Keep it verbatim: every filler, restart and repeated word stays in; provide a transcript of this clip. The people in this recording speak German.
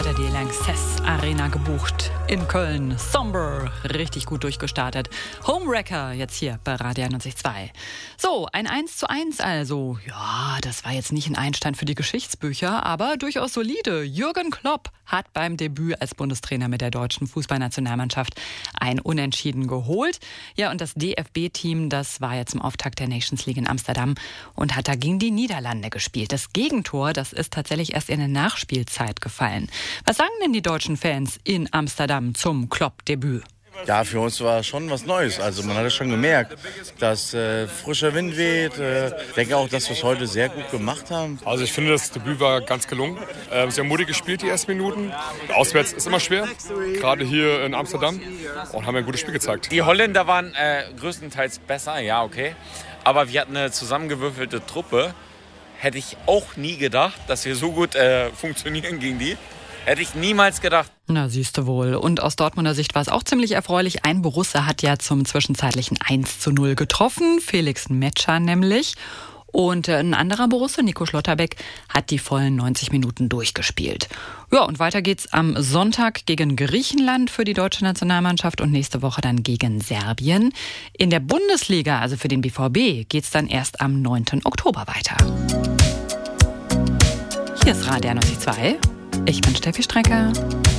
hat er die Lanxess Arena gebucht in Köln. Somber, richtig gut durchgestartet. Homewrecker jetzt hier bei Radio einundneunzig Komma zwei. So, ein eins zu eins also. Ja, das war jetzt nicht ein Einstand für die Geschichtsbücher, aber durchaus solide. Jürgen Klopp hat beim Debüt als Bundestrainer mit der deutschen Fußballnationalmannschaft ein Unentschieden geholt. Ja, und das D F B-Team, das war ja zum Auftakt der Nations League in Amsterdam und hat da gegen die Niederlande gespielt. Das Gegentor, das ist tatsächlich erst in der Nachspielzeit gefallen. Was sagen denn die deutschen Fans in Amsterdam zum Klopp-Debüt? Ja, für uns war schon was Neues. Also man hat es schon gemerkt, dass äh, frischer Wind weht. Äh, ich denke auch, dass wir es heute sehr gut gemacht haben. Also ich finde, das Debüt war ganz gelungen. Äh, sehr mutig gespielt, die ersten Minuten. Auswärts ist immer schwer, gerade hier in Amsterdam. Und haben ein gutes Spiel gezeigt. Die Holländer waren äh, größtenteils besser, ja, okay. Aber wir hatten eine zusammengewürfelte Truppe. Hätte ich auch nie gedacht, dass wir so gut äh, funktionieren gegen die. Hätte ich niemals gedacht. Na, siehst du wohl. Und aus Dortmunder Sicht war es auch ziemlich erfreulich. Ein Borusse hat ja zum zwischenzeitlichen eins zu null getroffen. Felix Metscher nämlich. Und ein anderer Borusse, Nico Schlotterbeck, hat die vollen neunzig Minuten durchgespielt. Ja, und weiter geht's am Sonntag gegen Griechenland für die deutsche Nationalmannschaft und nächste Woche dann gegen Serbien. In der Bundesliga, also für den B V B, geht's dann erst am neunten Oktober weiter. Hier ist Radio einundneunzig Komma zwei. Ich bin Steffi Strecker.